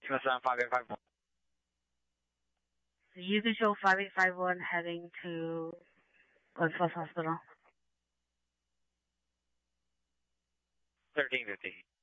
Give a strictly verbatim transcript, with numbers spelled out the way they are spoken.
Two seven five eight five one. So you can show five eight five one heading to Glenfels Hospital. Thirteen fifty.